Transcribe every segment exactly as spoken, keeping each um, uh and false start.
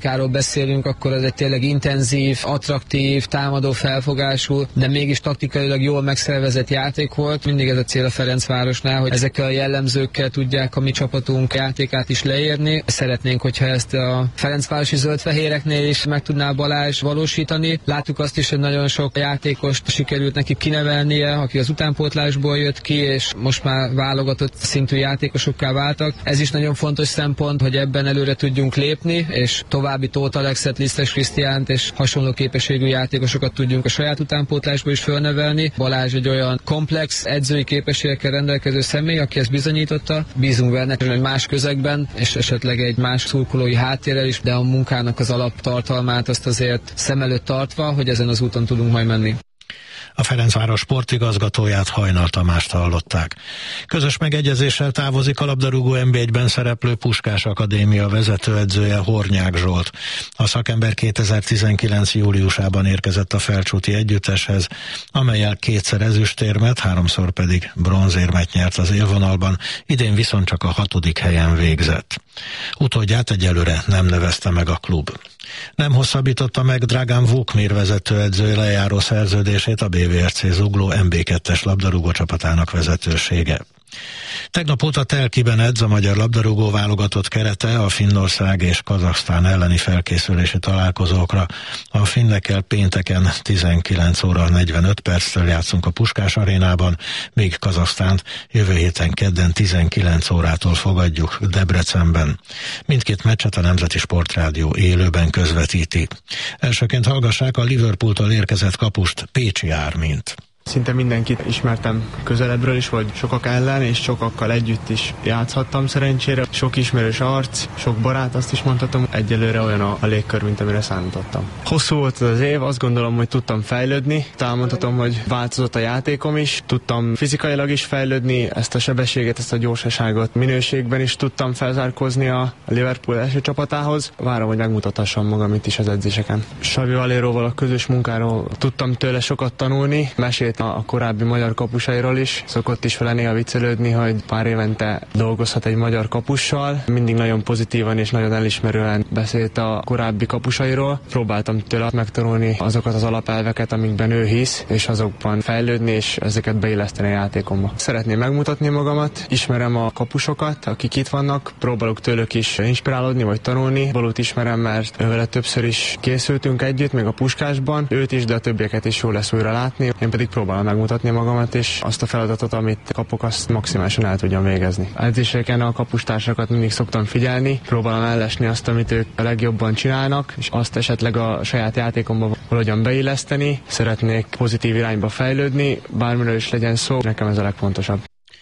játékáról beszélünk, akkor ez egy tényleg intenzív, attraktív, támadó felfogású, de mégis taktikailag jól megszervezett játék volt. Mindig ez a cél a Ferencvárosnál, hogy ezekkel a jellemzőkkel tudják a mi csapatunk játékát is leérni. Szeretnénk, hogyha ezt a ferencvárosi zöldfehéreknél is meg tudná Balázs valósítani. Láttuk azt is, hogy nagyon sok játékost sikerült neki kinevelnie, aki az utánpótlásból jött ki, és most már válogatott szintű játékosokká váltak. Ez is nagyon fontos szempont, hogy ebben előre tudjunk lépni, és további Tóth Alexet, Lisztes Krisztiánt és hasonló képességű játékosokat tudjunk a saját utánpótlásból is fölnevelni. Balázs egy olyan komplex edzői képességekkel rendelkező személy, aki ezt bizonyította. Bízunk benne, hogy más közegben, és esetleg egy más szurkolói háttérrel is, de a munkának az alaptartalmát azt azért szem előtt tartva, hogy ezen az úton tudunk majd menni. A Ferencváros sportigazgatóját, Hajnal Tamást hallották. Közös megegyezéssel távozik a labdarúgó en bé egyben szereplő Puskás Akadémia vezetőedzője, Hornyák Zsolt. A szakember kétezer-tizenkilenc júliusában érkezett a Felcsúti együtteshez, amellyel kétszer ezüstérmet, háromszor pedig bronzérmet nyert az élvonalban, idén viszont csak a hatodik helyen végzett. Utódját egyelőre nem nevezte meg a klub. Nem hosszabbította meg Dragan Vukmir vezetőedző lejáró szerződését a bé vé er cé Zugló en bé kettes labdarúgó csapatának vezetősége. Tegnap óta Telkiben edz a magyar labdarúgó válogatott kerete a Finnország és Kazahsztán elleni felkészülési találkozókra. A finnekkel pénteken tizenkilenc óra negyvenöt perccel játszunk a Puskás arénában, míg Kazahsztánt jövő héten kedden tizenkilenc órától fogadjuk Debrecenben. Mindkét meccset a Nemzeti Sportrádió élőben közvetíti. Elsőként hallgassák a Liverpooltól érkezett kapust, Pécsi Ármint. Szinte mindenkit ismertem közelebbről is, vagy sokak ellen, és sokakkal együtt is játszhattam szerencsére. Sok ismerős arc, sok barát, azt is mondhatom, egyelőre olyan a, a légkör, mint amire számítottam. Hosszú volt az év, azt gondolom, hogy tudtam fejlődni. Talán mondhatom, hogy változott a játékom is, tudtam fizikailag is fejlődni, ezt a sebességet, ezt a gyorsaságot minőségben is tudtam felzárkózni a Liverpool első csapatához. Várom, hogy megmutathassam magam itt is az edzéseken. Xavi Valéróval a közös munkáról tudtam tőle sokat tanulni, mesélt a korábbi magyar kapusairól is. Szokott is vele néha viccelődni, hogy pár évente dolgozhat egy magyar kapussal. Mindig nagyon pozitívan és nagyon elismerően beszélt a korábbi kapusairól. Próbáltam tőle megtanulni azokat az alapelveket, amikben ő hisz, és azokban fejlődni, és ezeket beilleszteni a játékomba. Szeretném megmutatni magamat, ismerem a kapusokat, akik itt vannak, próbálok tőlük is inspirálódni vagy tanulni. Balót ismerem, mert vele többször is készültünk együtt, még a Puskásban. Őt is, de a többieket is jó lesz újra látni. Én pedig próbálom megmutatni magamat, és azt a feladatot, amit kapok, azt maximálisan el tudjam végezni. Edzéseken a kapustársakat mindig szoktam figyelni, próbálom ellesni azt, amit ők a legjobban csinálnak, és azt esetleg a saját játékomba valahogyan beilleszteni. Szeretnék pozitív irányba fejlődni, bármiről is legyen szó, nekem ez a legfontosabb.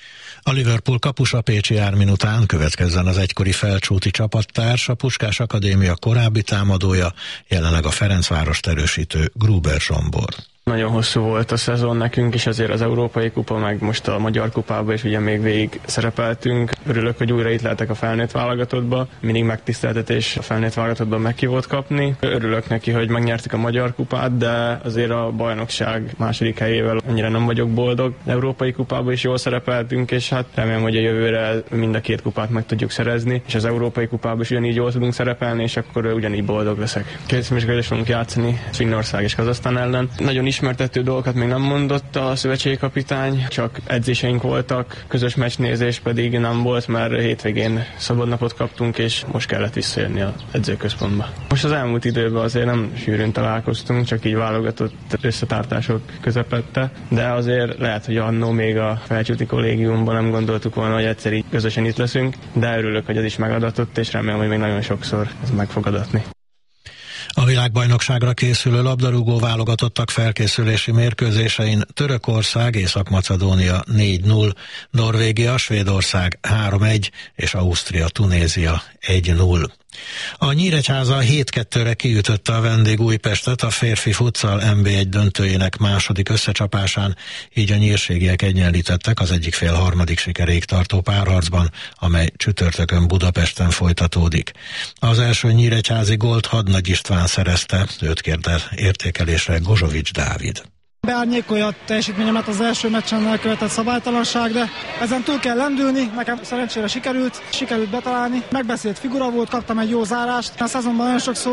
A Liverpool kapusa Pécsi Ármin után következzen az egykori felcsúti csapattárs, a Puskás Akadémia korábbi támadója, jelenleg a Ferencvárost erősítő Gruber Zsombor. Nagyon hosszú volt a szezon nekünk is, azért az Európai Kupa, meg most a Magyar Kupában is ugye még végig szerepeltünk. Örülök, hogy újra itt lehetek a felnőtt válogatottba. Mindig megtiszteltetés a felnőtt válogatottban meghívót kapni. Örülök neki, hogy megnyertük a Magyar Kupát, de azért a bajnokság második helyével annyira nem vagyok boldog. Az Európai Kupában is jól szerepeltünk, és hát remélem, hogy a jövőre mind a két kupát meg tudjuk szerezni, és az Európai Kupában is ugyanígy jól tudunk szerepelni, és akkor ugyanígy boldog leszek. Két mérkőzést fogunk játszani Finnország és Kazahsztán ellen. Nagyon ismertető dolgokat még nem mondott a szövetségi kapitány, csak edzéseink voltak, közös meccsnézés pedig nem volt, mert hétvégén szabadnapot kaptunk, és most kellett visszajönni az edzőközpontba. Most az elmúlt időben azért nem sűrűn találkoztunk, csak így válogatott összetartások közepette, de azért lehet, hogy annó még a Felcsúti kollégiumban nem gondoltuk volna, hogy egyszer így közösen itt leszünk, de örülök, hogy ez is megadatott, és remélem, hogy még nagyon sokszor ez meg fog adatni. A világbajnokságra készülő labdarúgó válogatottak felkészülési mérkőzésein Törökország, Észak-Macedónia négy null, Norvégia, Svédország három egy és Ausztria, Tunézia egy null. A Nyíregyháza hét kettőre kiütötte a vendég Újpestet a férfi futsal en bé egy döntőjének második összecsapásán, így a nyírségiek egyenlítettek az egyik fél harmadik sikeréig tartó párharcban, amely csütörtökön Budapesten folytatódik. Az első nyíregyházi gólt Hadnagy István szerezte, őt kérte értékelésre Gozsovics Dávid. Beárnyékolja a teljesítményemet az első meccsen elkövetett szabálytalanság, de ezen túl kell lendülni, nekem szerencsére sikerült, sikerült betalálni, megbeszélt figura volt, kaptam egy jó zárást, a szezonban nagyon sokszor